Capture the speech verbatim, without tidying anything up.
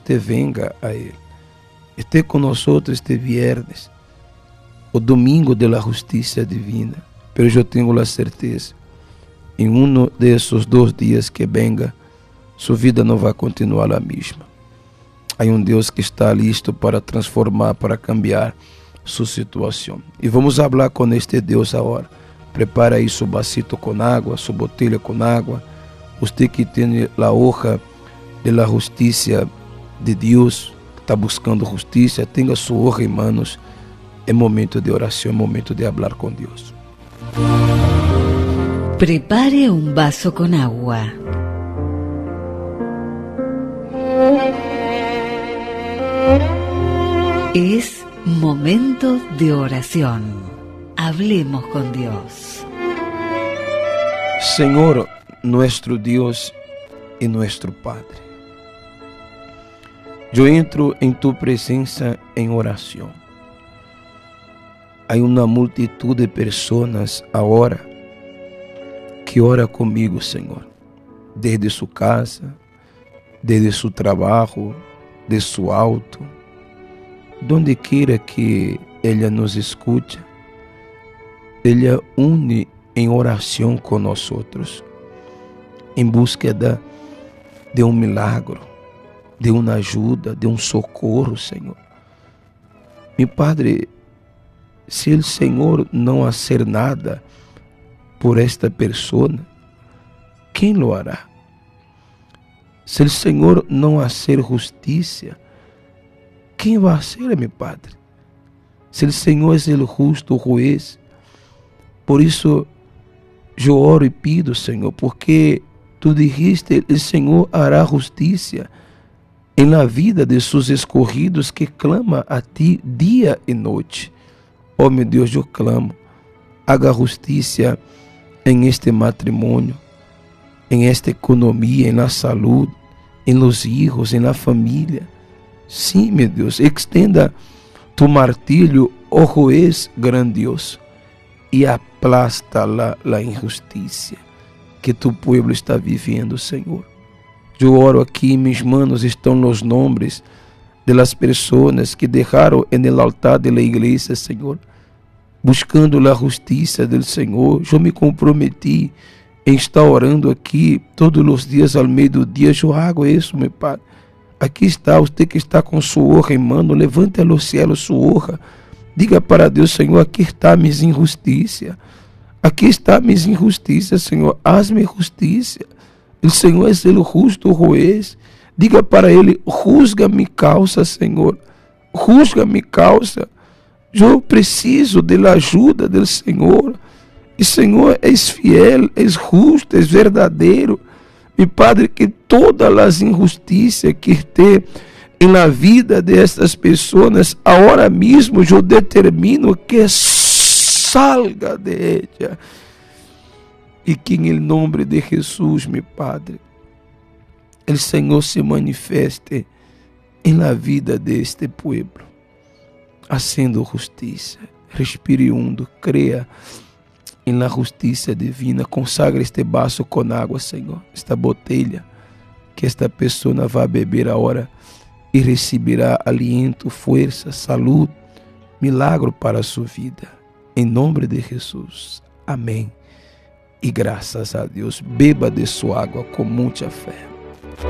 usted venga a Él. Esté con nosotros este viernes, o domingo de la justicia divina. Pero yo tengo la certeza, en uno de esos dos días que venga, su vida no va a continuar la misma. Hay un Dios que está listo para transformar, para cambiar su situación. Y vamos a hablar con este Dios ahora. Prepara ahí su vasito con agua, su botella con agua. Usted que tiene la hoja de la justicia de Dios, está buscando justicia, tenga su hoja en manos. Es momento de oración, es momento de hablar con Dios. Prepare un vaso con agua. Es momento de oración. Hablemos con Dios. Señor, nuestro Dios y nuestro Padre, yo entro en tu presencia en oración. Hay una multitud de personas ahora que ora conmigo, Señor, desde su casa, desde su trabajo, de su auto, donde quiera que ella nos escuche. Ella une en oración con nosotros, en búsqueda de un milagro, de una ayuda, de un socorro, Señor. Mi Padre, si el Señor no hacer nada por esta persona, ¿quién lo hará? Si el Señor no hacer justicia, ¿quién va a hacer, mi Padre? Si el Señor es el justo juez. Por eso yo oro y pido, Señor, porque tú dijiste, el Señor hará justicia en la vida de sus escogidos que clama a ti día y noche. Oh, meu Deus, eu clamo, haga justicia en este matrimonio, en esta economía, en la salud, en los hijos, en la familia. Sí, meu Deus, extenda tu martillo, oh juez grandioso, y aplasta la, la injusticia que tu pueblo está viviendo, Señor. Yo oro aquí, en mis manos están los nombres de las personas que dejaron en el altar de la iglesia, Señor, buscando la justicia del Señor. Yo me comprometí en estar orando aquí todos los días al mediodía. Yo hago eso, mi Padre. Aquí está, usted que está con su hoja en mano, levante a los cielos su hoja. Diga para Dios, Señor, aquí está mis injusticias. Aquí está mis injusticias, Señor. Hazme justicia. El Señor es el justo juez. Diga para Él, juzga mi causa, Señor. Juzga mi causa. Yo preciso de la ayuda del Señor. El Señor es fiel, es justo, es verdadero. Mi Padre, que todas las injusticias que esté en la vida de estas personas, ahora mismo yo determino que salga de ella. Y que en el nombre de Jesús, mi Padre, el Señor se manifieste en la vida de este pueblo, haciendo justicia. Respire hondo, crea en la justicia divina. Consagra este vaso con agua, Señor, esta botella que esta persona va a beber ahora y recibirá aliento, fuerza, salud, milagro para su vida. En nombre de Jesús. Amén. Y gracias a Dios, beba de su agua con mucha fe.